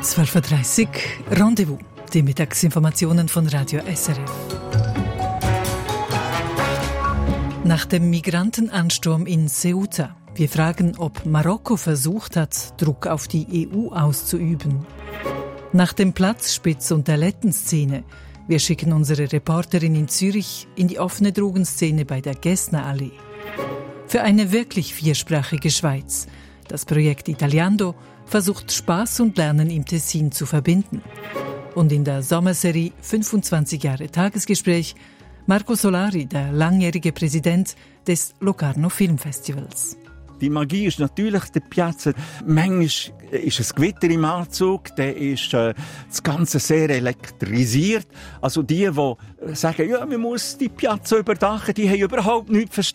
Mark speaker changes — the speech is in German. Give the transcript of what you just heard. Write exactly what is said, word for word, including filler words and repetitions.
Speaker 1: zwölf Uhr dreißig Rendezvous, die Mittagsinformationen von Radio S R F. Nach dem Migrantenansturm in Ceuta. Wir fragen, ob Marokko versucht hat, Druck auf die E U auszuüben. Nach dem Platzspitz- und der Lettenszene. Wir schicken unsere Reporterin in Zürich in die offene Drogenszene bei der Gessnerallee. Für eine wirklich viersprachige Schweiz. Das Projekt Italiando versucht Spaß und Lernen im Tessin zu verbinden. Und in der Sommerserie fünfundzwanzig Jahre Tagesgespräch Marco Solari, der langjährige Präsident des Locarno Filmfestivals.
Speaker 2: Die Magie ist natürlich der Piazza. Manchmal ist ein Gewitter im Anzug, dann ist äh, das Ganze sehr elektrisiert. Also die, die sagen, ja, man muss die Piazza überdachen, die haben überhaupt nichts verstanden.